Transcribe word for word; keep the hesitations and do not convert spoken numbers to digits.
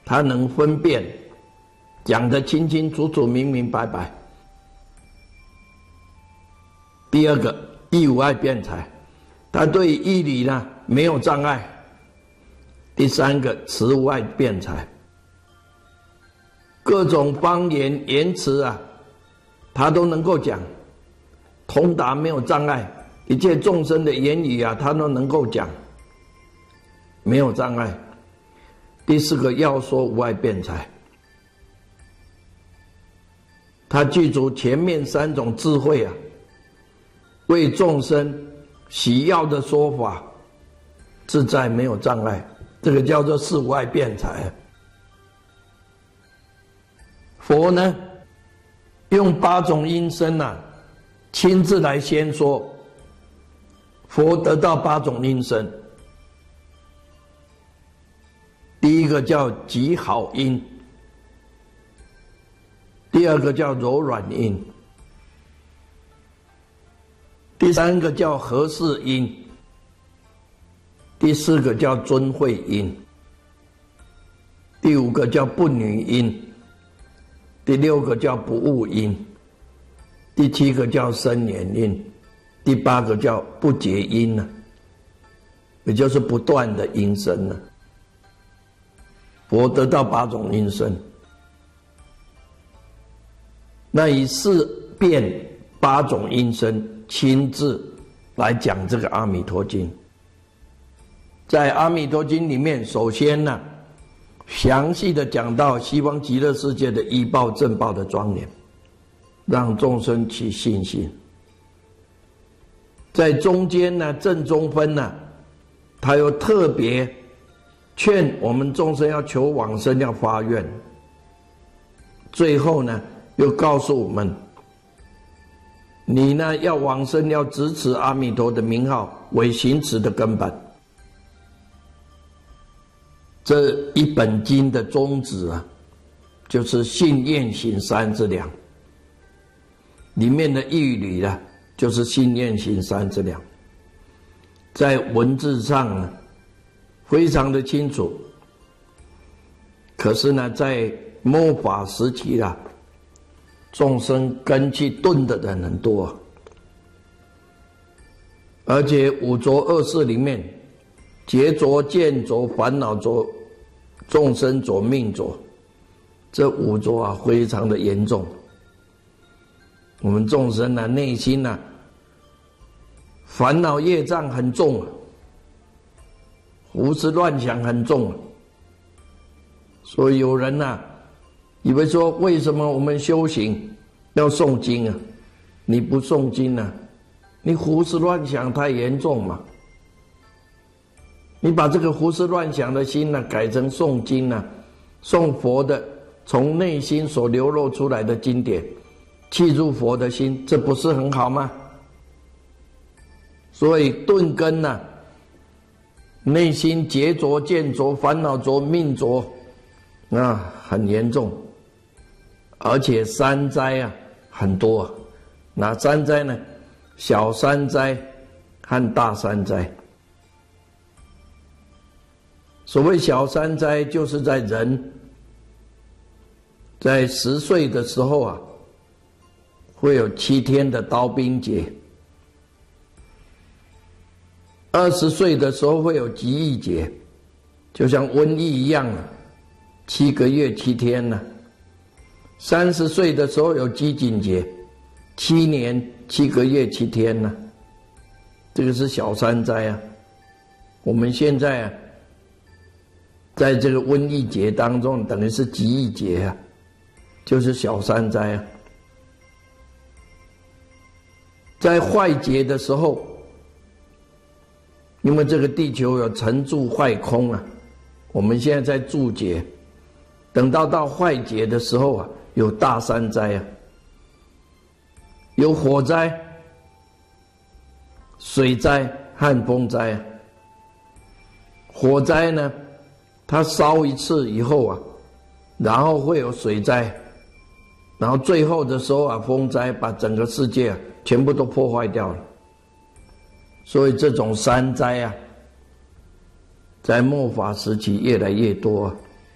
他能分辨，讲得清清楚楚、明明白白。第二个，义无碍辩才，他对义理呢没有障碍。第三个，词无碍辩才，各种方言言辞啊，他都能够讲，通达没有障碍。一切众生的言语啊，他都能够讲，没有障碍。第四个，要说无碍辩才，他具足前面三种智慧啊，为众生喜要的说法，自在没有障碍，这个叫做事无碍辩才。佛呢，用八种音声啊，亲自来先说。佛得到八种音声，第一个叫极好音，第二个叫柔软音，第三个叫和适音，第四个叫尊慧音，第五个叫不女音，第六个叫不误音，第七个叫深言音，第八个叫不绝音呢、啊，也就是不断的音声呢、啊。佛得到八种音声，那以四遍八种音声亲自来讲这个《阿弥陀经》。在《阿弥陀经》里面，首先呢，详细的讲到西方极乐世界的依报正报的庄严，让众生起信心。在中间呢，正中分呢，他又特别劝我们众生要求往生，要发愿。最后呢，又告诉我们，你呢要往生，要执持阿弥陀的名号为行持的根本。这一本经的宗旨啊，就是信愿行三资粮，里面的义理啊，就是信愿行三资粮，在文字上呢非常的清楚。可是呢，在末法时期啊，众生根器钝的人很多，而且五浊恶世里面，劫浊、见浊、烦恼浊、众生浊、命浊，这五浊啊非常的严重。我们众生呢，内心呢、啊，烦恼业障很重啊，胡思乱想很重啊。所以有人呐、啊，以为说，为什么我们修行要诵经啊？你不诵经啊，你胡思乱想太严重嘛。你把这个胡思乱想的心呢、啊，改成诵经啊，诵佛的从内心所流露出来的经典，契入佛的心，这不是很好吗？所以钝根呢、啊，内心劫浊、见浊、烦恼浊、命浊啊，很严重。而且三灾啊很多啊，哪三灾呢？小三灾和大三灾。所谓小三灾，就是在人在十岁的时候啊，会有七天的刀兵劫；二十岁的时候会有疾疫劫，就像瘟疫一样啊，七个月七天呢、啊。三十岁的时候有饥馑劫，七年七个月七天呢、啊，这个是小三灾啊。我们现在啊，在这个瘟疫劫当中，等于是疾疫劫啊，就是小三灾啊。在坏劫的时候，因为这个地球有成住坏空啊，我们现在在住劫，等到到坏劫的时候啊，有大三灾啊，有火灾、水灾和风灾啊。火灾呢，它烧一次以后啊，然后会有水灾，然后最后的时候啊，风灾把整个世界啊全部都破坏掉了。所以这种三灾啊，在末法时期越来越多啊。